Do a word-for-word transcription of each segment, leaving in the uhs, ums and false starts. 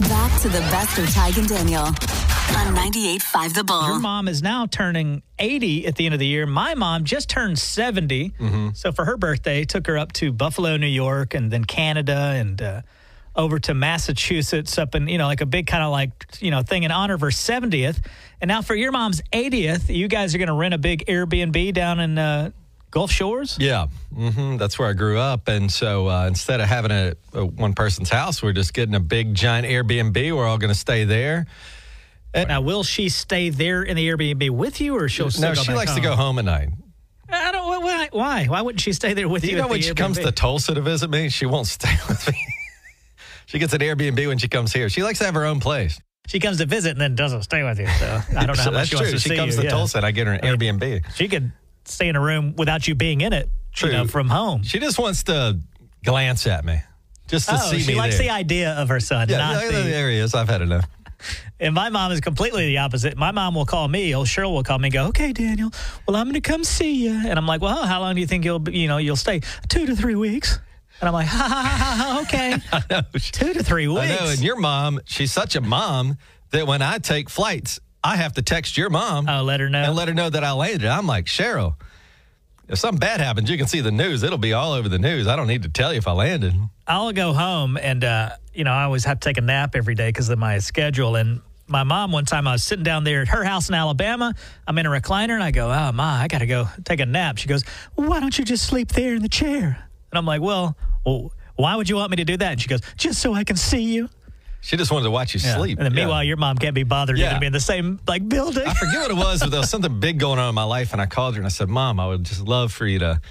Back to the best of Tig and Daniel on ninety-eight point five The Bull. Your mom is now turning eighty at the end of the year. My mom just turned seventy. Mm-hmm. So for her birthday, took her up to Buffalo, New York, and then Canada, and uh, over to Massachusetts, up in, you know, like a big kind of like, you know, thing in honor of her seventieth. And now for your mom's eightieth, you guys are going to rent a big Airbnb down in uh, Gulf Shores? Yeah, mm-hmm. That's where I grew up. And so uh, instead of having a, a one person's house, we're just getting a big giant Airbnb. We're all going to stay there. And now, will she stay there in the Airbnb with you, or she'll still No, go she back likes home? to go home at night. I don't. Why? Why? Why wouldn't she stay there with Do you? you know at the when she Airbnb? comes to Tulsa to visit me, she won't stay with me. She gets an Airbnb when she comes here. She likes to have her own place. She comes to visit and then doesn't stay with you. So I don't know how much That's she true. wants to She see comes you. to yeah. Tulsa and I get her an I mean, Airbnb. She could stay in a room without you being in it. True. You know, from home. She just wants to glance at me, just to oh, see me she likes there. the idea of her son. Yeah, not yeah, the, there he is. I've had enough. And my mom is completely the opposite. My mom will call me, or Cheryl will call me and go, okay, Daniel, well, I'm going to come see you. And I'm like, well, how long do you think you'll, be, you know, you'll stay? Two to three weeks. And I'm like, ha, ha, ha, ha, okay. I know. Two to three weeks. I know. And your mom, she's such a mom that when I take flights, I have to text your mom. Oh, let her know. And let her know that I landed. I'm like, Cheryl, if something bad happens, you can see the news. It'll be all over the news. I don't need to tell you if I landed. I'll go home and, uh, you know, I always have to take a nap every day because of my schedule. And my mom, one time I was sitting down there at her house in Alabama. I'm in a recliner and I go, oh, Ma, I got to go take a nap. She goes, well, why don't you just sleep there in the chair? And I'm like, well, well, why would you want me to do that? And she goes, just so I can see you. She just wanted to watch you Yeah. sleep. And then Yeah. meanwhile, your mom can't be bothered. Yeah. You're going to be in the same like building. I forget what it was, but there was something big going on in my life, and I called her and I said, Mom, I would just love for you to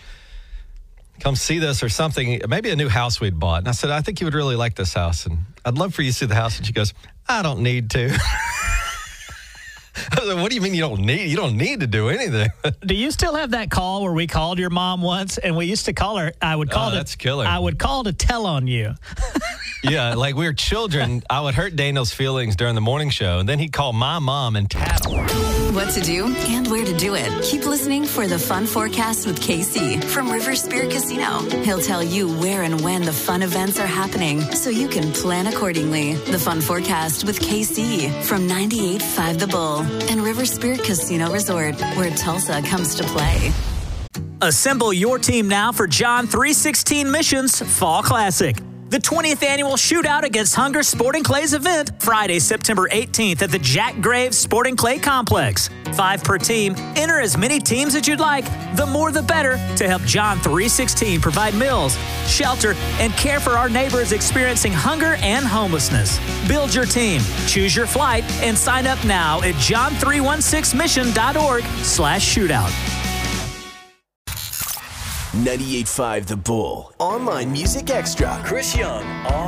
come see this or something, maybe a new house we'd bought. And I said, I think you would really like this house, and I'd love for you to see the house. And she goes, I don't need to. I was like, what do you mean you don't need? You don't need to do anything. Do you still have that call where we called your mom once, and we used to call her? I would call Oh, to, that's killer. I would call to tell on you. Yeah, like we were children. I would hurt Daniel's feelings during the morning show, and then he'd call my mom and tattle. What to do and where to do it. Keep listening for the Fun Forecast with K C from River Spirit Casino. He'll tell you where and when the fun events are happening so you can plan accordingly. The Fun Forecast with K C from ninety-eight point five The Bull and River Spirit Casino Resort, where Tulsa comes to play. Assemble your team now for John three sixteen Missions Fall Classic. The twentieth annual Shootout Against Hunger Sporting Clays event, Friday, September eighteenth at the Jack Graves Sporting Clay Complex. Five per team. Enter as many teams as you'd like. The more the better to help John three sixteen provide meals, shelter, and care for our neighbors experiencing hunger and homelessness. Build your team, choose your flight, and sign up now at john three one six mission dot org slash shootout. ninety-eight point five The Bull. Online Music Extra. Chris Young on